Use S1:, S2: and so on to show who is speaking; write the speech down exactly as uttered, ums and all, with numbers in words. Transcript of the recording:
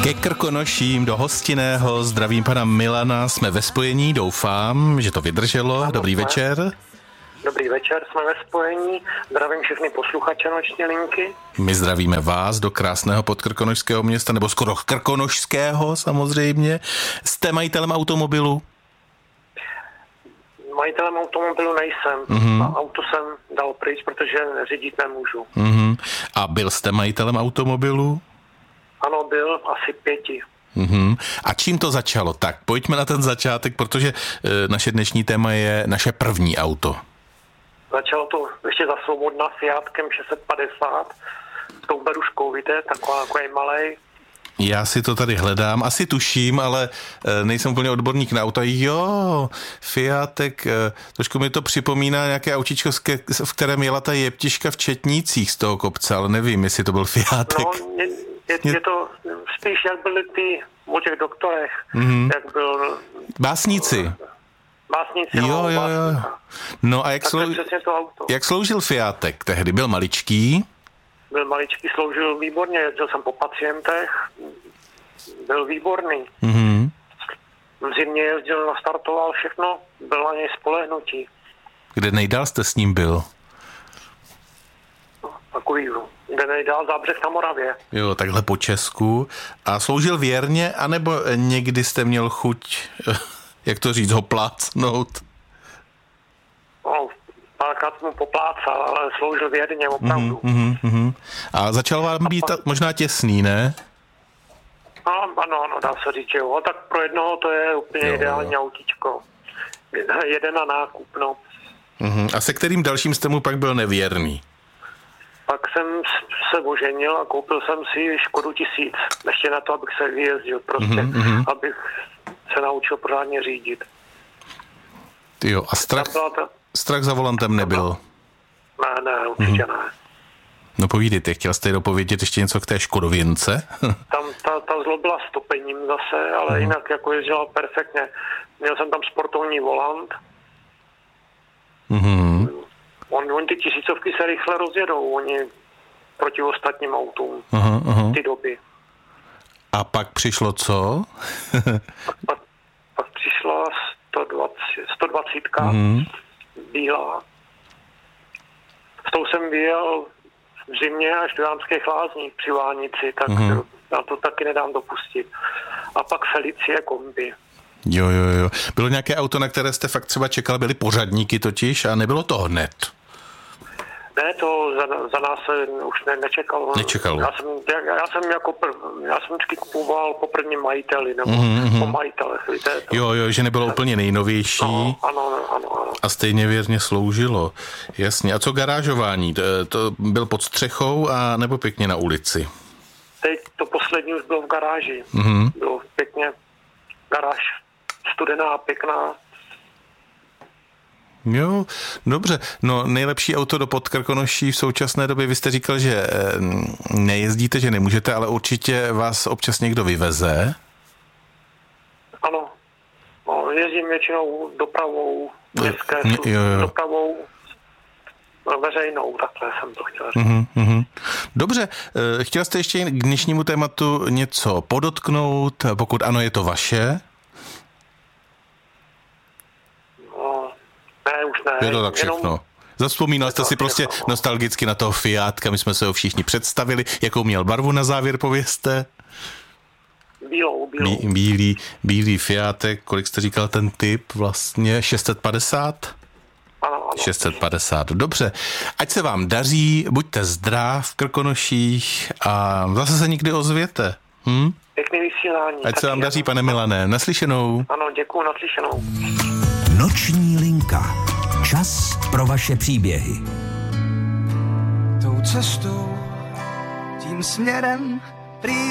S1: Ke Krkonoším do Hostinného zdravím pana Milana, jsme ve spojení, doufám, že to vydrželo.
S2: Ano,
S1: Dobrý
S2: jsme.
S1: večer.
S2: Dobrý večer, jsme ve spojení, zdravím všechny posluchače Noční linky.
S1: My zdravíme vás do krásného podkrkonošského města, nebo skoro krkonošského samozřejmě. Jste majitelem automobilu?
S2: Majitelem automobilu nejsem,
S1: Mm-hmm.
S2: a auto jsem dal pryč, protože řídit nemůžu.
S1: Mm-hmm. A byl jste majitelem automobilu?
S2: Ano, byl asi pěti.
S1: Mm-hmm. A čím to začalo? Tak pojďme na ten začátek, protože e, naše dnešní téma je naše první auto.
S2: Začalo to ještě za svobodna Fiatkem šest set padesát, s tou beruškou, víte, taková, takový malej.
S1: Já si to tady hledám, asi tuším, ale e, nejsem úplně odborník na auta. Jo, Fiatek, e, trošku mi to připomíná nějaké autíčko, v kterém jela ta jeptiška v Četnících z toho kopce, ale nevím, jestli to byl Fiatek.
S2: No, je, je, je to spíš, jak byly ty o těch doktorech,
S1: mm-hmm.
S2: jak byl...
S1: Básníci.
S2: Básníci,
S1: Jo,
S2: no,
S1: jo, jo.
S2: básníka.
S1: No a jak,
S2: Tak
S1: slou...
S2: to je přesně to auto.
S1: jak sloužil Fiatek tehdy? Byl maličký?
S2: Byl maličký, sloužil výborně, jezdil jsem po pacientech, byl výborný.
S1: Mhm.
S2: V zimě jezdil, nastartoval všechno, byl na něj spolehnutí.
S1: Kde nejdál jste s ním byl?
S2: Takový, kde nejdál Zábřeh na Moravě.
S1: Jo, takhle po Česku. A sloužil věrně, anebo někdy jste měl chuť, jak to říct, ho plácnout?
S2: No, párkrát mu poplácal, ale sloužil věrně, opravdu.
S1: Mm, mm, mm. A začal vám být ta, možná těsný, ne?
S2: No, ano, ano, dá se říct, že jo. Tak pro jednoho to je úplně
S1: Jo,
S2: ideální
S1: jo.
S2: autíčko. Jeden na nákup, no.
S1: Mm. A se kterým dalším jste mu pak byl nevěrný?
S2: Pak jsem se oženil a koupil jsem si Škodu tisíc. Ještě na to, abych se vyjezdil prostě,
S1: Mm-hmm.
S2: abych se naučil pořádně řídit.
S1: Jo, a strach,
S2: Ta...
S1: strach za volantem nebyl?
S2: Ne, ne, určitě mm-hmm. ne.
S1: No povídejte, chtěl jste dopovědět ještě něco k té Škodověnce?
S2: Tam ta, ta zlobila stopením zase, ale mm-hmm. jinak jako jezdila perfektně. Měl jsem tam sportovní volant.
S1: Mhm.
S2: On, on ty tisícovky se rychle rozjedou, oni proti ostatním autům.
S1: Aha, aha.
S2: Ty doby.
S1: A pak přišlo co?
S2: Pak, pak, pak přišla sto dvacet, sto dvacet
S1: Mhm.
S2: bílá. S tou jsem vyjel v zimě až do Jánských Lázní při Vánici, tak
S1: Mhm.
S2: já to taky nedám dopustit. A pak Felicie kombi.
S1: Jo, jo, jo. Bylo nějaké auto, na které jste fakt třeba čekal, byly pořadníky totiž a nebylo to hned?
S2: Ne, to za, za nás se už ne, nečekalo.
S1: Nečekalo.
S2: Já jsem, já, já jsem jako prv, já jsem vždycky kupoval po prvním majiteli, nebo
S1: Mhm,
S2: po majitelech, víte. To,
S1: Jo, jo, že nebylo úplně nejnovější
S2: no, ano, ano, ano.
S1: a stejně věrně sloužilo. Jasně. A co garážování? To, to byl pod střechou a nebo pěkně na ulici?
S2: Teď to poslední už bylo v garáži.
S1: Mhm.
S2: Bylo pěkně garáž studená, pěkná.
S1: Jo, dobře. No nejlepší auto do Podkrkonoší v současné době, vy jste říkal, že eh, nejezdíte, že nemůžete, ale určitě vás občas někdo vyveze.
S2: Ano. No, jezdím většinou dopravou, městské
S1: Jo, jo, jo.
S2: dopravou veřejnou, takhle jsem to chtěl říct.
S1: Uhum, uhum. Dobře, eh, chtěl jste ještě k dnešnímu tématu něco podotknout, pokud ano, je to vaše?
S2: No, ne, už ne.
S1: Je to tak všechno.
S2: Jenom,
S1: Zavzpomínal jste
S2: to
S1: si prostě
S2: všechno, no.
S1: nostalgicky na toho Fiatka, my jsme se ho všichni představili, jakou měl barvu na závěr, povězte?
S2: bílou, bílou.
S1: Bí, bílý, bílý Fiatek, kolik jste říkal ten typ vlastně, šest set padesát?
S2: Ano, ano.
S1: šest set padesát, dobře. Ať se vám daří, buďte zdrav v Krkonoších a zase se někdy ozvěte. Hm?
S2: Pěkný vysílání.
S1: Ať se vám
S2: taky,
S1: daří,
S2: ano.
S1: pane Milané. Naslyšenou.
S2: Ano, děkuju, naslyšenou.
S3: Noční linka. Čas pro vaše příběhy.
S4: Tou cestou, tím směrem, prý